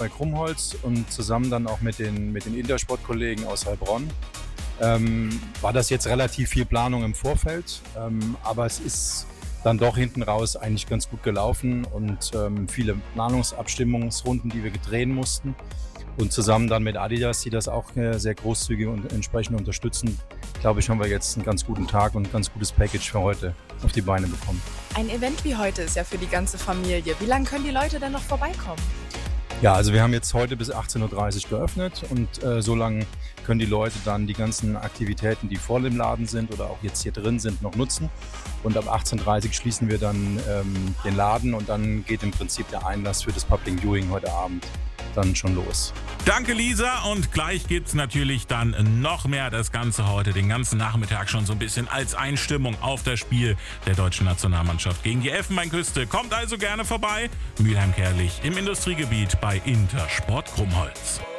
bei Krummholz und zusammen dann auch mit den Intersport-Kollegen aus Heilbronn. War das jetzt relativ viel Planung im Vorfeld, aber es ist dann doch hinten raus eigentlich ganz gut gelaufen und viele Planungsabstimmungsrunden, die wir drehen mussten. Und zusammen dann mit Adidas, die das auch sehr großzügig und entsprechend unterstützen, glaube ich, haben wir jetzt einen ganz guten Tag und ein ganz gutes Package für heute auf die Beine bekommen. Ein Event wie heute ist ja für die ganze Familie. Wie lange können die Leute denn noch vorbeikommen? Ja, also wir haben jetzt heute bis 18.30 Uhr geöffnet und so lange können die Leute dann die ganzen Aktivitäten, die vor dem Laden sind oder auch jetzt hier drin sind, noch nutzen. Und ab 18.30 Uhr schließen wir dann den Laden und dann geht im Prinzip der Einlass für das Public Viewing heute Abend dann schon los. Danke, Lisa. Und gleich gibt's natürlich dann noch mehr. Das Ganze heute den ganzen Nachmittag schon so ein bisschen als Einstimmung auf das Spiel der deutschen Nationalmannschaft gegen die Elfenbeinküste. Kommt also gerne vorbei. Mülheim-Kärlich im Industriegebiet bei Intersport Krummholz.